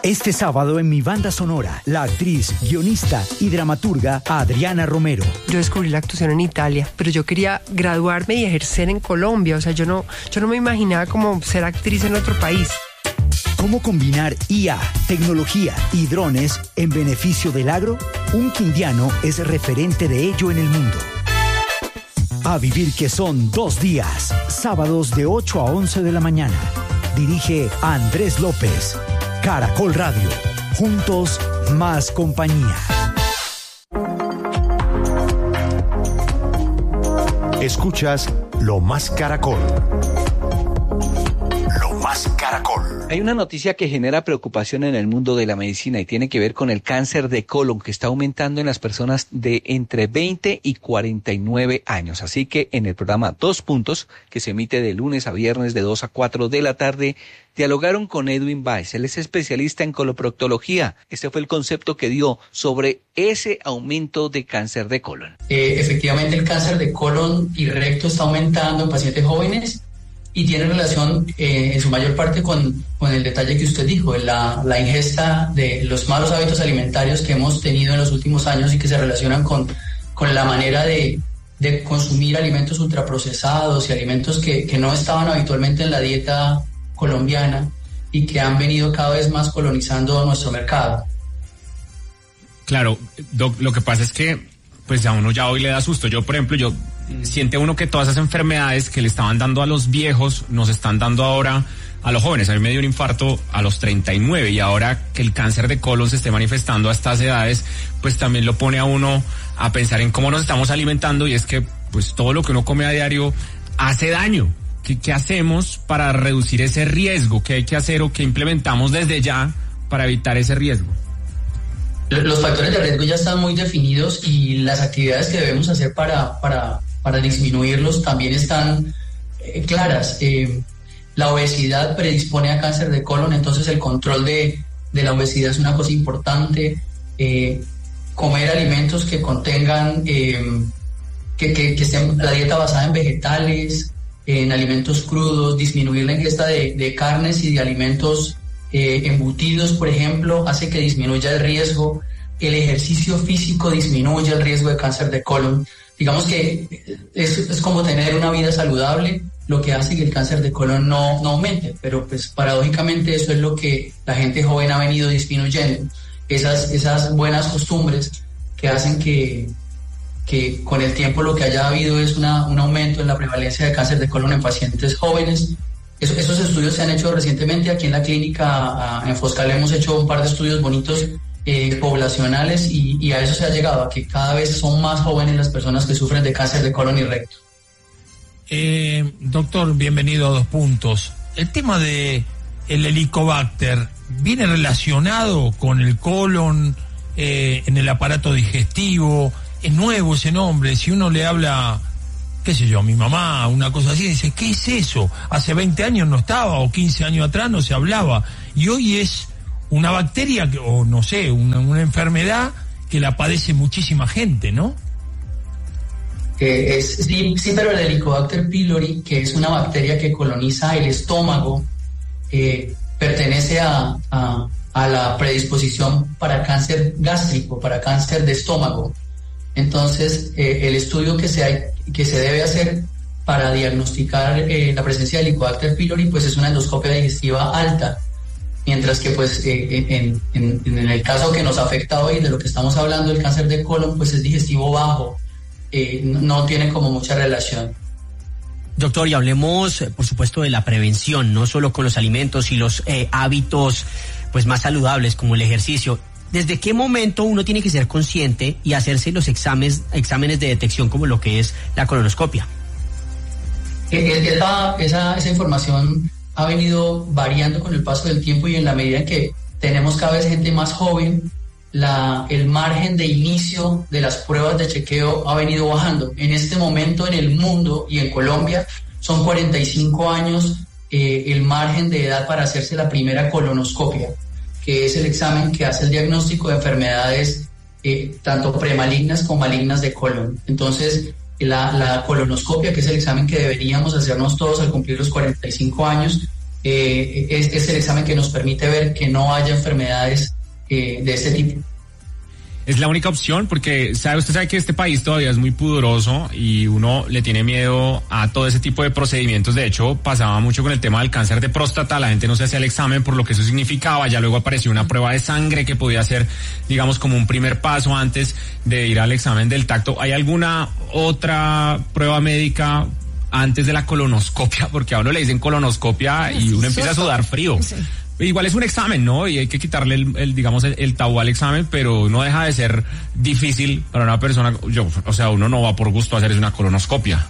Este sábado en mi banda sonora, la actriz, guionista y dramaturga Adriana Romero. Yo descubrí la actuación en Italia, pero yo quería graduarme y ejercer en Colombia. O sea, yo no me imaginaba como ser actriz en otro país. ¿Cómo combinar IA, tecnología y drones en beneficio del agro? Un quindiano es referente de ello en el mundo. A vivir que son 2 días, sábados de 8 a 11 de la mañana. Dirige Andrés López. Caracol Radio. Juntos, más compañía. Escuchas Lo Más Caracol. Lo Más Caracol. Hay una noticia que genera preocupación en el mundo de la medicina y tiene que ver con el cáncer de colon que está aumentando en las personas de entre 20 y 49 años. Así que en el programa 2 Puntos, que se emite de lunes a viernes de 2 a 4 de la tarde, dialogaron con Edwin Baez. Él es especialista en coloproctología. Este fue el concepto que dio sobre ese aumento de cáncer de colon. Efectivamente, el cáncer de colon y recto está aumentando en pacientes jóvenes y tiene relación en su mayor parte con el detalle que usted dijo, la ingesta de los malos hábitos alimentarios que hemos tenido en los últimos años y que se relacionan con la manera de consumir alimentos ultraprocesados y alimentos que no estaban habitualmente en la dieta colombiana y que han venido cada vez más colonizando nuestro mercado. Claro, Doc, lo que pasa es que pues a uno ya hoy le da susto. Yo, por ejemplo, siente uno que todas esas enfermedades que le estaban dando a los viejos nos están dando ahora a los jóvenes. A mí me dio un infarto a los 39 y ahora que el cáncer de colon se esté manifestando a estas edades, pues también lo pone a uno a pensar en cómo nos estamos alimentando, y es que pues todo lo que uno come a diario hace daño. ¿Qué hacemos para reducir ese riesgo? ¿Qué hay que hacer o qué implementamos desde ya para evitar ese riesgo? Los factores de riesgo ya están muy definidos y las actividades que debemos hacer para disminuirlos también están claras. La obesidad predispone a cáncer de colon, entonces el control de la obesidad es una cosa importante. Comer alimentos que contengan, que estén la dieta basada en vegetales, en alimentos crudos, disminuir la ingesta de carnes y de alimentos embutidos, por ejemplo, hace que disminuya el riesgo. El ejercicio físico disminuye el riesgo de cáncer de colon. Digamos que es como tener una vida saludable, lo que hace que el cáncer de colon no aumente, pero pues paradójicamente eso es lo que la gente joven ha venido disminuyendo. Esas buenas costumbres que hacen que con el tiempo lo que haya habido es un aumento en la prevalencia de cáncer de colon en pacientes jóvenes. Esos estudios se han hecho recientemente aquí en la clínica, en Foscal hemos hecho un par de estudios bonitos poblacionales y a eso se ha llegado, a que cada vez son más jóvenes las personas que sufren de cáncer de colon y recto. Doctor, bienvenido a 2 Puntos. El tema de el Helicobacter viene relacionado con el colon, en el aparato digestivo. Es nuevo ese nombre. Si uno le habla, qué sé yo, a mi mamá, una cosa así, dice, ¿qué es eso? Hace 20 años no estaba, o 15 años atrás no se hablaba. Y hoy es una bacteria, o no sé, una enfermedad que la padece muchísima gente, ¿no? Sí, pero el Helicobacter pylori, que es una bacteria que coloniza el estómago, pertenece a la predisposición para cáncer gástrico, para cáncer de estómago. Entonces, el estudio que se debe hacer para diagnosticar la presencia de Helicobacter pylori, pues es una endoscopia digestiva alta, mientras que pues en el caso que nos afecta hoy, de lo que estamos hablando, el cáncer de colon, pues es digestivo bajo, no tiene como mucha relación. Doctor, y hablemos, por supuesto, de la prevención, no solo con los alimentos y los hábitos pues más saludables como el ejercicio. ¿Desde qué momento uno tiene que ser consciente y hacerse los exámenes de detección como lo que es la colonoscopia? Esa información ha venido variando con el paso del tiempo y en la medida en que tenemos cada vez gente más joven, el margen de inicio de las pruebas de chequeo ha venido bajando. En este momento en el mundo y en Colombia son 45 años el margen de edad para hacerse la primera colonoscopia, que es el examen que hace el diagnóstico de enfermedades tanto premalignas como malignas de colon. Entonces, la colonoscopia, que es el examen que deberíamos hacernos todos al cumplir los 45 años, es el examen que nos permite ver que no haya enfermedades de este tipo. Es la única opción porque usted sabe que este país todavía es muy pudoroso y uno le tiene miedo a todo ese tipo de procedimientos. De hecho, pasaba mucho con el tema del cáncer de próstata, la gente no se hacía el examen por lo que eso significaba, ya luego apareció una prueba de sangre que podía ser, digamos, como un primer paso antes de ir al examen del tacto. ¿Hay alguna otra prueba médica antes de la colonoscopia? Porque a uno le dicen colonoscopia y uno empieza a sudar frío. Sí. Igual es un examen, ¿no? Y hay que quitarle el tabú al examen, pero no deja de ser difícil para una persona. Uno no va por gusto a hacer una colonoscopia.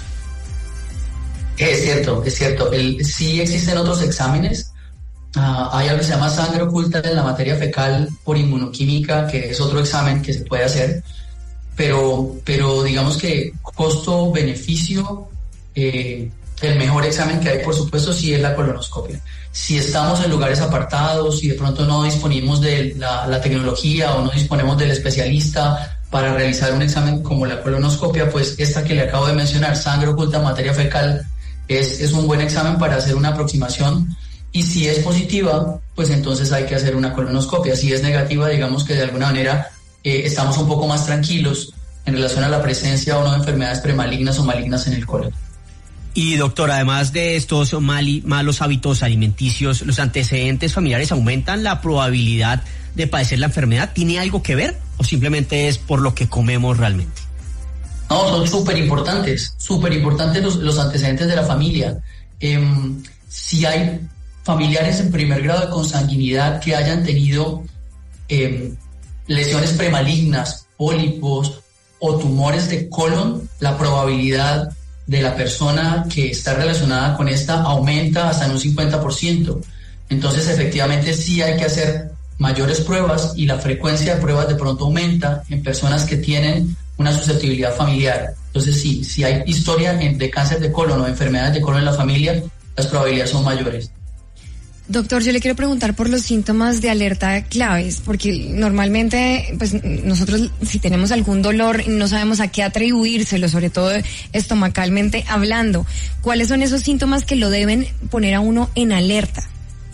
Es cierto. Sí existen otros exámenes. Hay algo que se llama sangre oculta en la materia fecal por inmunoquímica, que es otro examen que se puede hacer. Pero digamos que costo-beneficio, el mejor examen que hay, por supuesto, sí es la colonoscopia. Si estamos en lugares apartados, si de pronto no disponemos de la tecnología o no disponemos del especialista para realizar un examen como la colonoscopia, pues esta que le acabo de mencionar, sangre oculta en materia fecal, es un buen examen para hacer una aproximación. Y si es positiva, pues entonces hay que hacer una colonoscopia. Si es negativa, digamos que de alguna manera estamos un poco más tranquilos en relación a la presencia o no de enfermedades premalignas o malignas en el colon. Y doctor, además de estos malos hábitos alimenticios, ¿los antecedentes familiares aumentan la probabilidad de padecer la enfermedad? ¿Tiene algo que ver o simplemente es por lo que comemos realmente? No, son súper importantes los antecedentes de la familia. Si hay familiares en primer grado de consanguinidad que hayan tenido lesiones premalignas, pólipos o tumores de colon, la probabilidad de la persona que está relacionada con esta aumenta hasta en un 50%. Entonces, efectivamente, sí hay que hacer mayores pruebas y la frecuencia de pruebas de pronto aumenta en personas que tienen una susceptibilidad familiar. Entonces, sí, si hay historia de cáncer de colon o enfermedades de colon en la familia, las probabilidades son mayores. Doctor, yo le quiero preguntar por los síntomas de alerta claves, porque normalmente, pues nosotros si tenemos algún dolor no sabemos a qué atribuírselo, sobre todo estomacalmente hablando. ¿Cuáles son esos síntomas que lo deben poner a uno en alerta?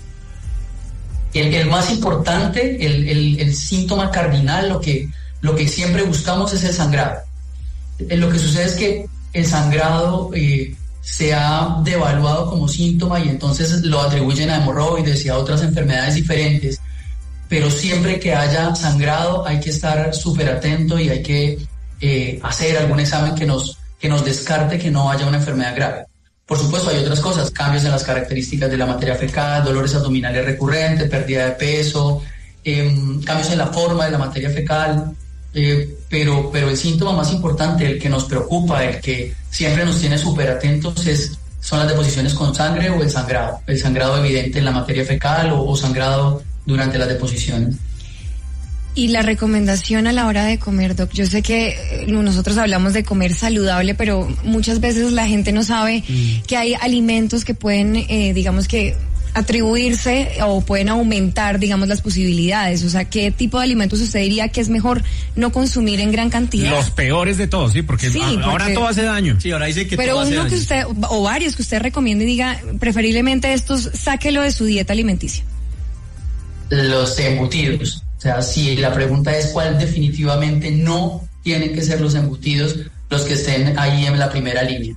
El más importante, el síntoma cardinal, lo que siempre buscamos es el sangrado. Lo que sucede es que el sangrado se ha devaluado como síntoma y entonces lo atribuyen a hemorroides y a otras enfermedades diferentes, pero siempre que haya sangrado hay que estar súper atento y hay que hacer algún examen que nos descarte que no haya una enfermedad grave. Por supuesto hay otras cosas, cambios en las características de la materia fecal, dolores abdominales recurrentes, pérdida de peso, cambios en la forma de la materia fecal, pero el síntoma más importante, el que nos preocupa, el que siempre nos tiene súper atentos son las deposiciones con sangre o el sangrado evidente en la materia fecal o sangrado durante las deposiciones. Y la recomendación a la hora de comer, Doc, yo sé que nosotros hablamos de comer saludable, pero muchas veces la gente no sabe que hay alimentos que pueden, digamos que atribuirse o pueden aumentar, digamos, las posibilidades. O sea, ¿qué tipo de alimentos usted diría que es mejor no consumir en gran cantidad? Los peores de todos, sí, porque ahora todo hace daño. Sí, ahora dice que pero todo hace daño. Pero uno que usted, o varios que usted recomiende y diga, preferiblemente estos, sáquelo de su dieta alimenticia. Los embutidos. O sea, si la pregunta es cuál, definitivamente no tienen que ser los embutidos los que estén ahí en la primera línea.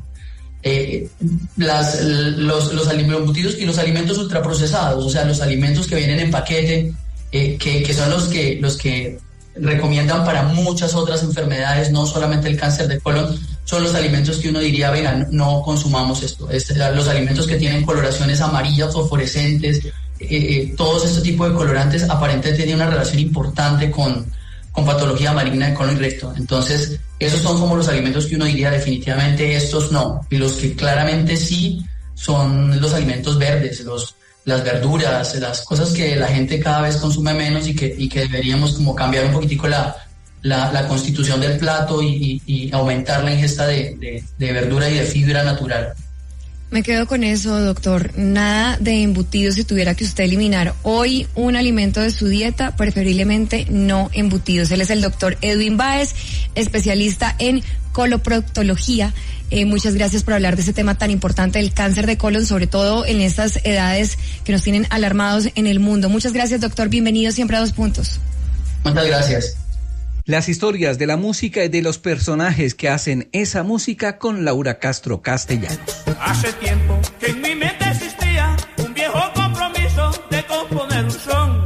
Los embutidos y los alimentos ultraprocesados, o sea, los alimentos que vienen en paquete, que son los que recomiendan para muchas otras enfermedades, no solamente el cáncer de colon, son los alimentos que uno diría, venga, no consumamos esto. Los alimentos que tienen coloraciones amarillas, fosforescentes, todos este tipo de colorantes aparentemente tienen una relación importante con patología maligna de colon y recto. Entonces, esos son como los alimentos que uno diría definitivamente estos no. Y los que claramente sí son los alimentos verdes, las verduras, las cosas que la gente cada vez consume menos y que deberíamos como cambiar un poquitico la constitución del plato y aumentar la ingesta de verdura y de fibra natural. Me quedo con eso, doctor. Nada de embutidos. Si tuviera que usted eliminar hoy un alimento de su dieta, preferiblemente no embutidos. Él es el doctor Edwin Báez, especialista en coloproctología. Muchas gracias por hablar de ese tema tan importante del cáncer de colon, sobre todo en estas edades que nos tienen alarmados en el mundo. Muchas gracias, doctor. Bienvenido siempre a 2 Puntos. Muchas gracias. Las historias de la música y de los personajes que hacen esa música con Laura Castro Castellanos. Hace tiempo que en mi mente existía un viejo compromiso de componer un son.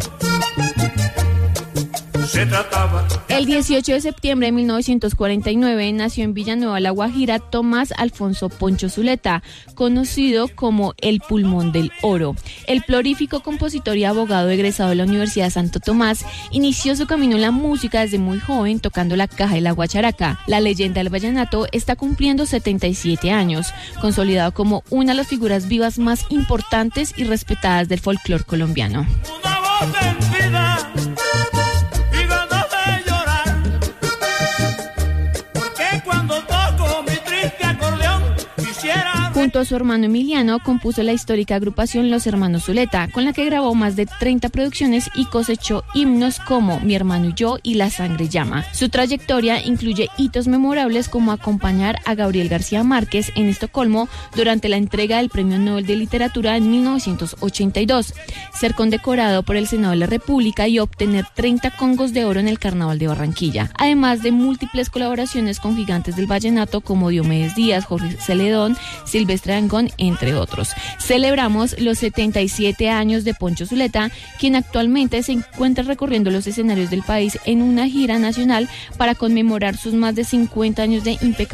Se trataba. El 18 de septiembre de 1949 nació en Villanueva, La Guajira, Tomás Alfonso Poncho Zuleta, conocido como el Pulmón del Oro. El prolífico compositor y abogado egresado de la Universidad Santo Tomás inició su camino en la música desde muy joven, tocando la caja y la guacharaca. La leyenda del vallenato está cumpliendo 77 años, consolidado como una de las figuras vivas más importantes y respetadas del folclore colombiano. Una voz sentida. Junto a su hermano Emiliano, compuso la histórica agrupación Los Hermanos Zuleta, con la que grabó más de 30 producciones y cosechó himnos como Mi Hermano y Yo y La Sangre Llama. Su trayectoria incluye hitos memorables como acompañar a Gabriel García Márquez en Estocolmo durante la entrega del Premio Nobel de Literatura en 1982, ser condecorado por el Senado de la República y obtener 30 congos de oro en el Carnaval de Barranquilla, además de múltiples colaboraciones con gigantes del vallenato como Diomedes Díaz, Jorge Celedón, Silvestre Dangond, entre otros. Celebramos los 77 años de Poncho Zuleta, quien actualmente se encuentra recorriendo los escenarios del país en una gira nacional para conmemorar sus más de 50 años de impecable